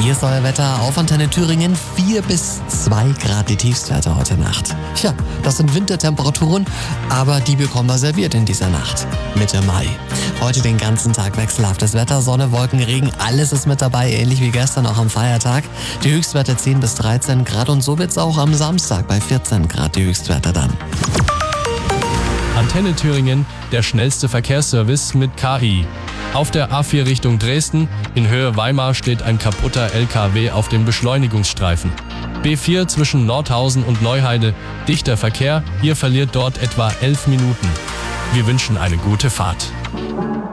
Hier ist euer Wetter auf Antenne Thüringen. 4 bis 2 Grad die Tiefstwerte heute Nacht. Tja, das sind Wintertemperaturen, aber die bekommen wir serviert in dieser Nacht. Mitte Mai. Heute den ganzen Tag wechselhaftes Wetter, Sonne, Wolken, Regen, alles ist mit dabei, ähnlich wie gestern auch am Feiertag. Die Höchstwerte 10 bis 13 Grad und so wird's auch am Samstag bei 14 Grad die Höchstwerte dann. Antenne Thüringen, der schnellste Verkehrsservice mit KI. Auf der A4 Richtung Dresden, in Höhe Weimar, steht ein kaputter LKW auf dem Beschleunigungsstreifen. B4 zwischen Nordhausen und Neuheide, dichter Verkehr, ihr verliert dort etwa 11 Minuten. Wir wünschen eine gute Fahrt.